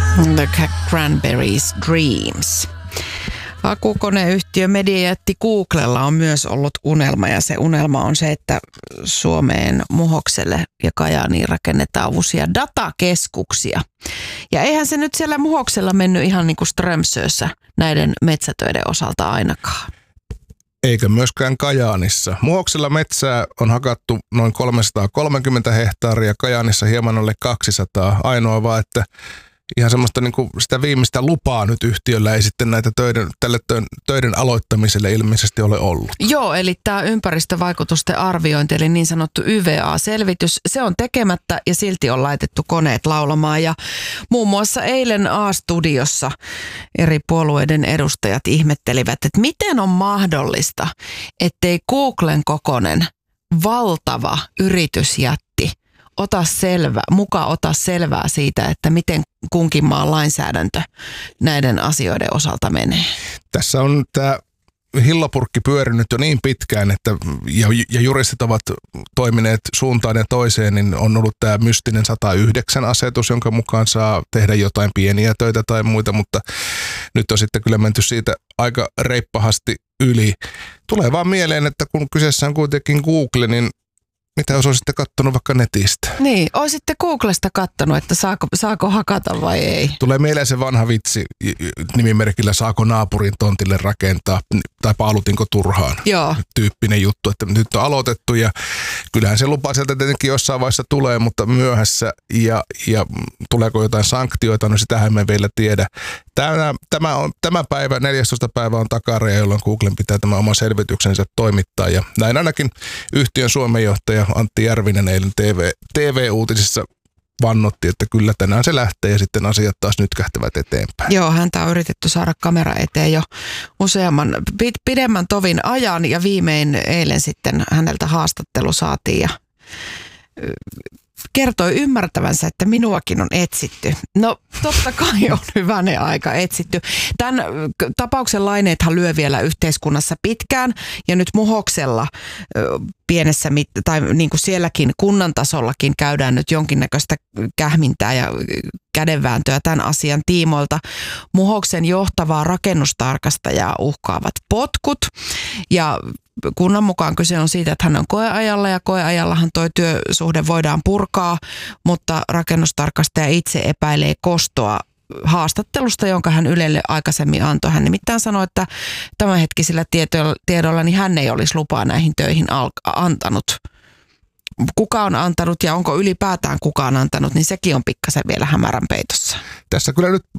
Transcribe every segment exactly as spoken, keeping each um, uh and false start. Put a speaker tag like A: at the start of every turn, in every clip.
A: The Cranberries Dreams. Hakukoneyhtiö mediajätti Googlella on myös ollut unelma, ja se unelma on se, että Suomeen, Muhokselle ja Kajaaniin rakennetaan uusia datakeskuksia. Ja eihän se nyt siellä Muhoksella mennyt ihan niin kuin Strömsössä näiden metsätöiden osalta ainakaan.
B: Eikä myöskään Kajaanissa. Muhoksella metsää on hakattu noin kolmesataakolmekymmentä hehtaaria, Kajaanissa hieman alle kaksisataa. Ainoa vaan, että ihan semmoista niin kuin sitä viimeistä lupaa nyt yhtiöllä ei sitten näitä töiden, tälle töiden aloittamiselle ilmeisesti ole ollut.
A: Joo, eli tämä ympäristövaikutusten arviointi, eli niin sanottu Y V A-selvitys, se on tekemättä ja silti on laitettu koneet laulamaan. Ja muun muassa eilen A-studiossa eri puolueiden edustajat ihmettelivät, että miten on mahdollista, ettei Googlen kokoinen valtava yritysjätti ota selvä, mukaan ota selvää siitä, että miten kunkin maan lainsäädäntö näiden asioiden osalta menee.
B: Tässä on tämä hillapurkki pyörinyt jo niin pitkään, että ja, ja juristit ovat toimineet suuntaan ja toiseen, niin on ollut tämä mystinen sata yhdeksän asetus, jonka mukaan saa tehdä jotain pieniä töitä tai muita, mutta nyt on sitten kyllä menty siitä aika reippahasti yli. Tulee vaan mieleen, että kun kyseessä on kuitenkin Google, niin mitä jos olisitte kattonut vaikka netistä?
A: Niin, olisitte Googlesta kattonut, että saako, saako hakata vai ei.
B: Tulee mieleen se vanha vitsi nimimerkillä saako naapurin tontille rakentaa tai paalutinko turhaan.
A: Joo.
B: Tyyppinen juttu, että nyt on aloitettu ja kyllähän se lupa sieltä tietenkin jossain vaiheessa tulee, mutta myöhässä ja, ja tuleeko jotain sanktioita, no sitähän me vielä tiedä. Tämä, tämä, on, tämä päivä, neljästoista päivä on takaraja, jolloin Googlen pitää tämä oma selvityksensä toimittaa ja näin ainakin yhtiön Suomen johtaja Antti Järvinen eilen T V, T V-uutisissa vannotti, että kyllä tänään se lähtee ja sitten asiat taas nyt kähtävät eteenpäin.
A: Joo, häntä on yritetty saada kamera eteen jo useamman pidemmän tovin ajan ja viimein eilen sitten häneltä haastattelu saatiin ja kertoi ymmärtävänsä, että minuakin on etsitty. No totta kai on hyvänen aika etsitty. Tämän tapauksen laineethan lyö vielä yhteiskunnassa pitkään ja nyt Muhoksella pienessä tai niin kuin sielläkin kunnan tasollakin käydään nyt jonkinnäköistä kähmintää ja kädenvääntöä tämän asian tiimoilta. Muhoksen johtavaa rakennustarkastajaa uhkaavat potkut ja kunnan mukaan kyse on siitä, että hän on koeajalla ja koeajallahan toi työsuhde voidaan purkaa, mutta rakennustarkastaja itse epäilee kostoa haastattelusta, jonka hän Ylelle aikaisemmin antoi. Hän nimittäin sanoi, että tämänhetkisillä tiedoilla niin hän ei olisi lupaa näihin töihin al- antanut. Kuka on antanut ja onko ylipäätään kukaan antanut, niin sekin on pikkasen vielä hämärän peitossa.
B: Tässä kyllä nyt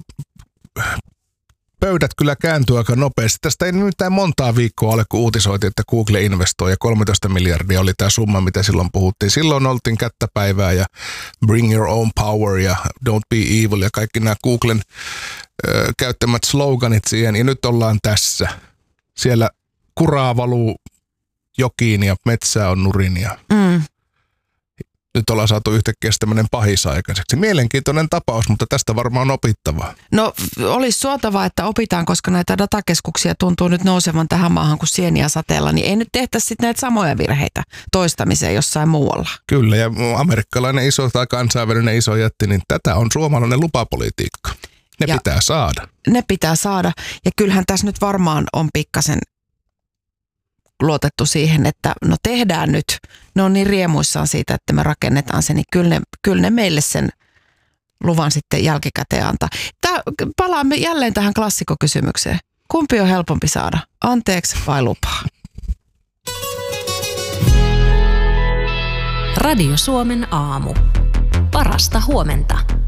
B: pöydät kyllä kääntyy aika nopeasti. Tästä ei mitään montaa viikkoa ole, kun uutisoitiin, että Google investoi ja kolmetoista miljardia oli tämä summa, mitä silloin puhuttiin. Silloin oltiin kättäpäivää ja bring your own power ja don't be evil ja kaikki nämä Googlen ö, käyttämät sloganit siihen. Ja nyt ollaan tässä. Siellä kuraa valuu jokiin ja metsää on nurin ja mm. nyt ollaan saatu yhtäkkiä tämmöinen pahis aikaiseksi. Mielenkiintoinen tapaus, mutta tästä varmaan on opittavaa.
A: No olisi suotavaa, että opitaan, koska näitä datakeskuksia tuntuu nyt nousevan tähän maahan kuin sieniä sateella, niin ei nyt tehtäisi sitten näitä samoja virheitä toistamiseen jossain muualla.
B: Kyllä, ja amerikkalainen iso tai kansainvälinen iso jätti, niin tätä on suomalainen lupapolitiikka. Ne ja pitää saada.
A: Ne pitää saada, ja kyllähän tässä nyt varmaan on pikkasen luotettu siihen, että no tehdään nyt. Ne on niin riemuissaan siitä, että me rakennetaan se, niin kyllä ne, kyllä ne meille sen luvan sitten jälkikäteen antaa. Tää, palaamme jälleen tähän klassikokysymykseen. Kumpi on helpompi saada? Anteeksi vai lupaa?
C: Radio Suomen aamu. Parasta huomenta.